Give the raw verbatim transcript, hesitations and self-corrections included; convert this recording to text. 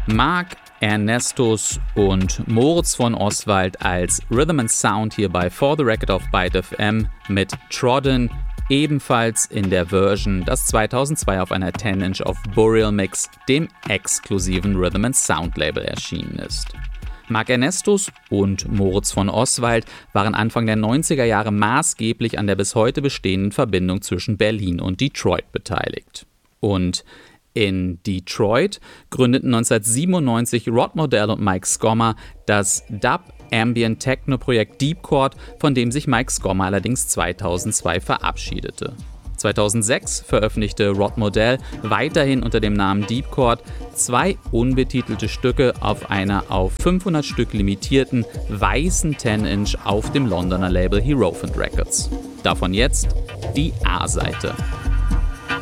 Mark Ernestus und Moritz von Oswald als Rhythm and Sound hier bei For the Record auf Byte F M mit Trodden, ebenfalls in der Version, das zweitausendzwei auf einer zehn Inch auf Burial Mix, dem exklusiven Rhythm and Sound Label, erschienen ist. Mark Ernestus und Moritz von Oswald waren Anfang der neunziger Jahre maßgeblich an der bis heute bestehenden Verbindung zwischen Berlin und Detroit beteiligt. Und in Detroit gründeten neunzehnhundertsiebenundneunzig Rod Modell und Mike Skomma das Dub-Ambient-Techno-Projekt Deep Chord, von dem sich Mike Skomma allerdings zweitausendzwei verabschiedete. zweitausendsechs veröffentlichte Rod Modell weiterhin unter dem Namen Deep Chord zwei unbetitelte Stücke auf einer auf fünfhundert Stück limitierten weißen zehn Inch auf dem Londoner Label Hierophant Records. Davon jetzt die A-Seite.